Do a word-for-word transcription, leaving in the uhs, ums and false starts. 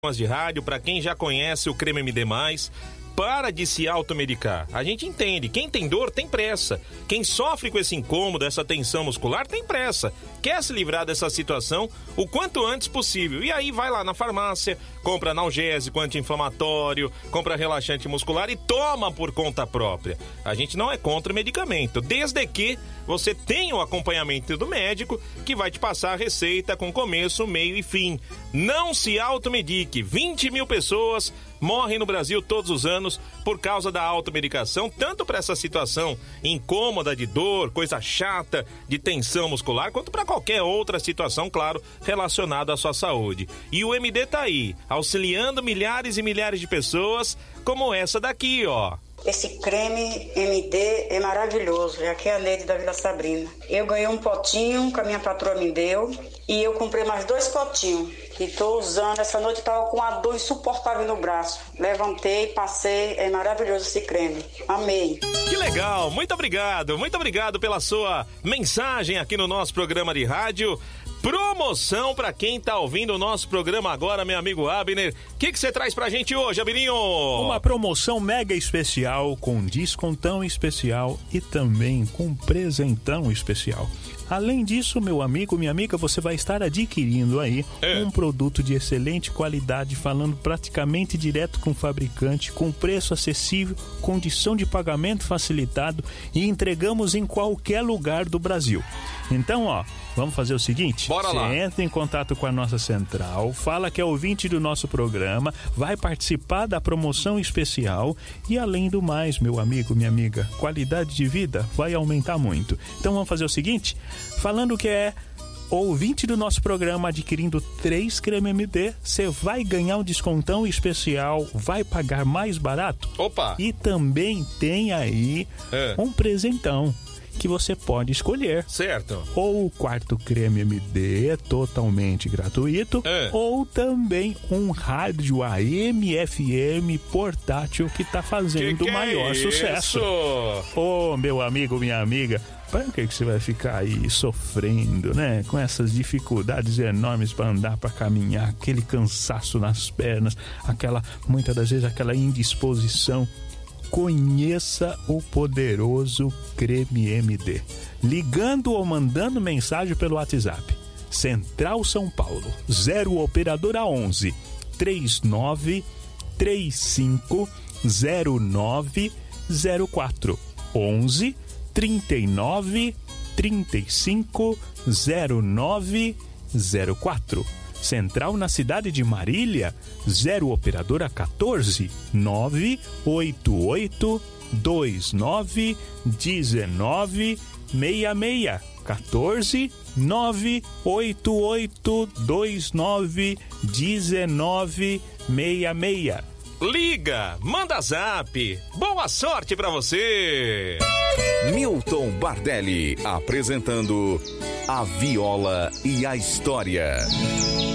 de rádio, para quem já conhece o Creme M D mais, para de se automedicar. A gente entende, quem tem dor tem pressa. Quem sofre com esse incômodo, essa tensão muscular, tem pressa. Quer se livrar dessa situação o quanto antes possível. E aí vai lá na farmácia, compra analgésico, anti-inflamatório, compra relaxante muscular e toma por conta própria. A gente não é contra o medicamento, desde que você tenha o acompanhamento do médico, que vai te passar a receita com começo, meio e fim. Não se automedique. vinte mil pessoas morrem no Brasil todos os anos por causa da automedicação, tanto para essa situação incômoda de dor, coisa chata, de tensão muscular, quanto para qualquer outra situação, claro, relacionada à sua saúde. E o M D tá aí, auxiliando milhares e milhares de pessoas, como essa daqui, ó. Esse creme M D é maravilhoso, é aqui a Neide da Vila Sabrina. Eu ganhei um potinho que a minha patroa me deu e eu comprei mais dois potinhos. E tô usando, essa noite eu tava com uma dor insuportável no braço. Levantei, passei, é maravilhoso esse creme. Amei. Que legal, muito obrigado, muito obrigado pela sua mensagem aqui no nosso programa de rádio. Promoção para quem tá ouvindo o nosso programa agora, meu amigo Abner. O que que você traz pra gente hoje, Abirinho? Uma promoção mega especial, com descontão especial e também com presentão especial. Além disso, meu amigo, minha amiga, você vai estar adquirindo aí é. um produto de excelente qualidade, falando praticamente direto com o fabricante, com preço acessível, condição de pagamento facilitado e entregamos em qualquer lugar do Brasil. Então, ó, vamos fazer o seguinte? Bora lá. Você entra em contato com a nossa central, fala que é ouvinte do nosso programa, vai participar da promoção especial e, além do mais, meu amigo, minha amiga, qualidade de vida vai aumentar muito. Então, vamos fazer o seguinte? Falando que é ouvinte do nosso programa, adquirindo três creme M D, você vai ganhar um descontão especial, vai pagar mais barato. Opa! E também tem aí é. um presentão que você pode escolher. Certo. Ou o quarto creme M D, totalmente gratuito, é. ou também um rádio A M F M portátil que tá fazendo o maior é sucesso. Ô, oh, meu amigo, minha amiga, para que que você vai ficar aí sofrendo, né? Com essas dificuldades enormes para andar, para caminhar, aquele cansaço nas pernas, aquela, muitas das vezes, aquela indisposição. Conheça o poderoso creme M D. Ligando ou mandando mensagem pelo WhatsApp. Central São Paulo, zero operadora onze, três nove três cinco zero nove zero quatro, onze trinta e nove trinta e cinco zero nove zero quatro. Central na cidade de Marília, zero operadora quatorze, nove oito oito dois nove um nove seis seis, quatorze, nove oito oito dois nove um nove seis seis. Liga, manda zap. Boa sorte pra você. Milton Bardelli apresentando A Viola e a História.